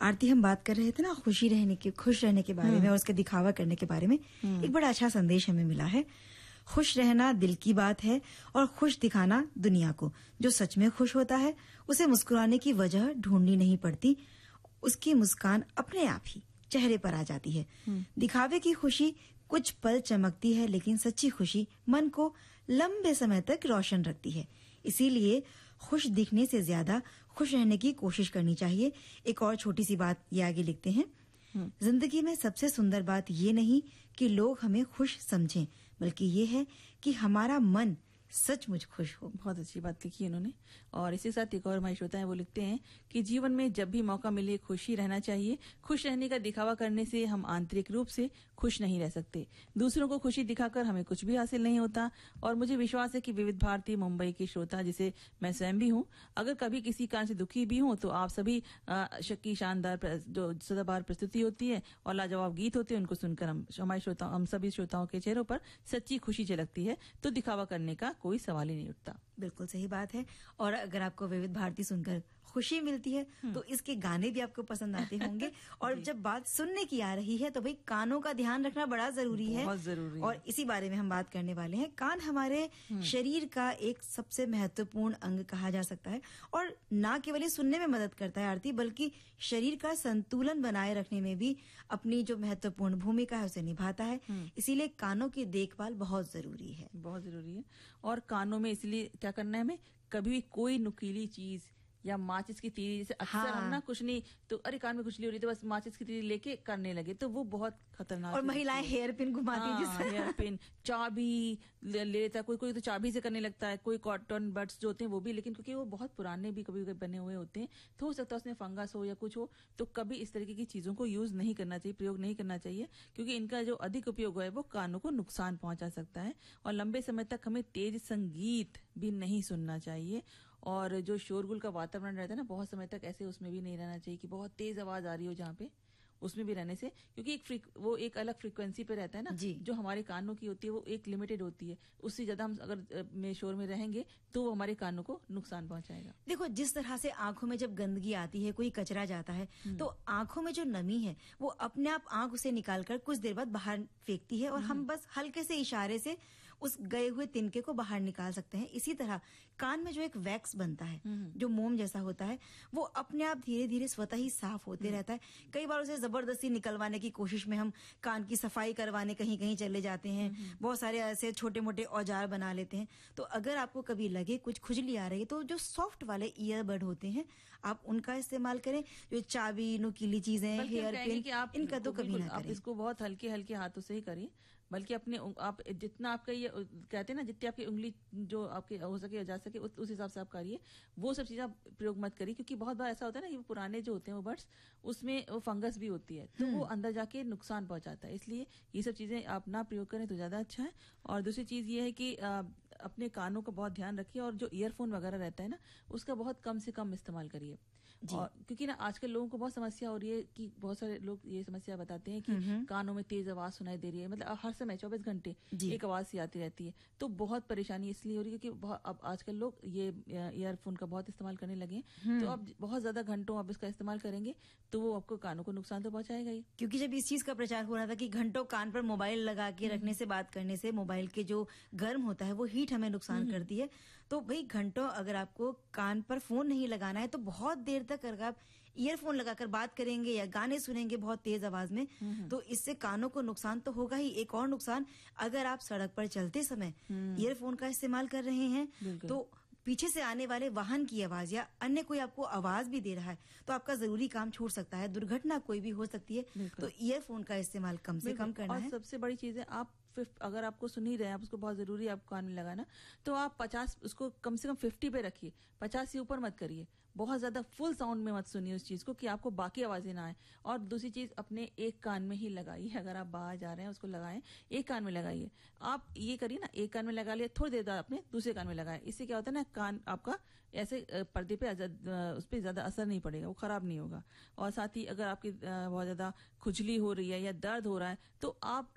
आरती, हम बात कर रहे थे ना खुश रहने के बारे में और उसके दिखावा करने के बारे में। एक बड़ा अच्छा संदेश हमें मिला है। खुश रहना दिल की बात है और खुश दिखाना दुनिया को। जो सच में खुश होता है उसे मुस्कुराने की वजह ढूंढनी नहीं पड़ती, उसकी मुस्कान अपने आप ही चेहरे पर आ जाती है। दिखावे की खुशी कुछ पल चमकती है, लेकिन सच्ची खुशी मन को लंबे समय तक रोशन रखती है। इसीलिए खुश दिखने से ज्यादा खुश रहने की कोशिश करनी चाहिए। एक और छोटी सी बात ये आगे लिखते हैं, जिंदगी में सबसे सुंदर बात ये नहीं कि लोग हमें खुश समझें, बल्कि ये है कि हमारा मन सचमुच खुश हो। बहुत अच्छी बात लिखी है इन्होंने। और इसी के साथ एक और हमारे श्रोता है, वो लिखते हैं कि जीवन में जब भी मौका मिले खुशी रहना चाहिए। खुश रहने का दिखावा करने से हम आंतरिक रूप से खुश नहीं रह सकते। दूसरों को खुशी दिखाकर हमें कुछ भी हासिल नहीं होता। और मुझे विश्वास है कि विविध भारती मुंबई के श्रोता, जिसे मैं स्वयं भी हूँ, अगर कभी किसी कारण से दुखी भी हूँ तो आप सभी की शानदार जो सदाबहार प्रस्तुति होती है और लाजवाब गीत होते हैं, उनको सुनकर हम सभी श्रोताओं के चेहरों पर सच्ची खुशी झलकती है। तो दिखावा करने का कोई सवाल ही नहीं उठता। बिल्कुल सही बात है। और अगर आपको विविध भारती सुनकर खुशी मिलती है तो इसके गाने भी आपको पसंद आते होंगे। और जब बात सुनने की आ रही है तो भाई कानों का ध्यान रखना बड़ा जरूरी है। बहुत जरूरी है। और इसी बारे में हम बात करने वाले हैं। कान हमारे शरीर का एक सबसे महत्वपूर्ण अंग कहा जा सकता है और ना केवल ये सुनने में मदद करता है आरती, बल्कि शरीर का संतुलन बनाए रखने में भी अपनी जो महत्वपूर्ण भूमिका है उसे निभाता है। इसीलिए कानों की देखभाल बहुत जरूरी है। बहुत जरूरी है। और कानों में इसलिए क्या करना है, हमें कभी भी कोई नुकीली चीज या माचिस की तीली, जैसे अक्सर हम ना कुछ नहीं तो अरे कान में खुजली हो रही तो बस माचिस की तीली लेके करने लगे, तो वो बहुत खतरनाक। और महिलाएं हेयर पिन घुमाती हैं, हेयर पिन, चाबी ले लेता है कोई तो चाबी से करने लगता है, कोई कॉटन बड्स जो होते हैं वो भी, लेकिन क्योंकि वो बहुत पुराने भी कभी बने हुए होते हैं तो हो सकता है उसमें फंगस हो या कुछ हो, तो कभी इस तरीके की चीजों को यूज नहीं करना चाहिए, प्रयोग नहीं करना चाहिए, क्योंकि इनका जो अधिक उपयोग है वो कानों को नुकसान पहुंचा सकता है। और लंबे समय तक हमें तेज संगीत भी नहीं सुनना चाहिए। और जो शोरगुल का वातावरण रहता है ना, बहुत समय तक ऐसे उसमें भी नहीं रहना चाहिए कि बहुत तेज आवाज आ रही हो जहाँ पे, उसमें भी रहने से, क्योंकि वो एक अलग फ्रीक्वेंसी पे रहता है ना, जो हमारे कानों की होती है वो एक लिमिटेड होती है, उससे ज्यादा हम अगर में शोर में रहेंगे तो वो हमारे कानों को नुकसान पहुंचाएगा। देखो, जिस तरह से आंखों में जब गंदगी आती है, कोई कचरा जाता है, तो आंखों में जो नमी है वो अपने आप आंख उसे निकालकर कुछ देर बाद बाहर फेंकती है और हम बस हल्के से इशारे से उस गए हुए तिनके को बाहर निकाल सकते हैं। इसी तरह कान में जो एक वैक्स बनता है, जो मोम जैसा होता है, वो अपने आप धीरे धीरे स्वतः ही साफ होते रहता है। कई बार उसे जबरदस्ती निकलवाने की कोशिश में हम कान की सफाई करवाने कहीं कहीं चले जाते हैं, बहुत सारे ऐसे छोटे मोटे औजार बना लेते हैं। तो अगर आपको कभी लगे कुछ खुजली आ रही है तो जो सॉफ्ट वाले ईयरबड होते हैं आप उनका इस्तेमाल करें। जो चाबी, नुकीली चीजें, हेयर पिन, इनका तो कभी ना करें। आप इसको बहुत हल्के हल्के हाथों से ही करिए, बल्कि अपने आप जितना आपका ये कहते हैं ना, जितनी आपकी उंगली जो आपके हो सके जा सके उस हिसाब से आप करिए। वो सब चीजें आप प्रयोग मत करिए, क्योंकि बहुत बार ऐसा होता है ना कि पुराने जो होते हैं वो बड्स, उसमें वो फंगस भी होती है तो वो अंदर जाके नुकसान पहुंचाता है। इसलिए ये सब चीजें आप ना प्रयोग करें तो ज्यादा अच्छा है। और दूसरी चीज ये है कि अपने कानों का बहुत ध्यान रखिए और जो ईयरफोन वगैरह रहता है ना उसका बहुत कम से कम इस्तेमाल करिए। और क्योंकि ना आजकल लोगों को बहुत समस्या हो रही है कि बहुत सारे लोग ये समस्या बताते हैं कि कानों में तेज आवाज सुनाई दे रही है, मतलब हर समय 24 घंटे एक आवाज सी आती रहती है। तो बहुत परेशानी इसलिए हो रही है क्योंकि अब आजकल लोग ये ईयरफोन का बहुत इस्तेमाल करने लगे हैं। तो अब बहुत ज्यादा घंटों आप इसका इस्तेमाल करेंगे तो वो आपको कानों को नुकसान तो पहुंचाएगा ही। क्योंकि जब इस चीज का प्रचार हो रहा था कि घंटों कान पर मोबाइल लगा के रखने से, बात करने से मोबाइल के जो गर्म होता है वो हीट हमें नुकसान करती है, तो भाई घंटों अगर आपको कान पर फोन नहीं लगाना है तो बहुत देर तक अगर आप ईयरफोन लगाकर बात करेंगे या गाने सुनेंगे बहुत तेज आवाज में, तो इससे कानों को नुकसान तो होगा ही। एक और नुकसान, अगर आप सड़क पर चलते समय ईयरफोन का इस्तेमाल कर रहे हैं तो पीछे से आने वाले वाहन की आवाज या अन्य कोई आपको आवाज भी दे रहा है तो आपका जरूरी काम छूट सकता है, दुर्घटना कोई भी हो सकती है। तो ईयरफोन का इस्तेमाल कम से कम करना है। और सबसे बड़ी चीज है, आप अगर आपको सुन ही रहे हैं, आप उसको बहुत जरूरी है आपको कान में लगाना, तो आप 50 उसको कम से कम 50 पे रखिए, 50 से ऊपर मत करिए। बहुत ज्यादा फुल साउंड में मत सुनिए उस चीज को कि आपको बाकी आवाजें ना आए। और दूसरी चीज, अपने एक कान में ही लगाइए। अगर आप बाहर जा रहे हैं उसको लगाएं, एक कान में लगाइए। आप ये करिए ना, एक कान में लगा लिया, थोड़ी देर अपने दूसरे कान में लगाएं। इससे क्या होता है ना, कान आपका ऐसे पर्दे पे उस पर ज्यादा असर नहीं पड़ेगा, वो खराब नहीं होगा। और साथ ही अगर आपकी बहुत ज्यादा खुजली हो रही है या दर्द हो रहा है तो आप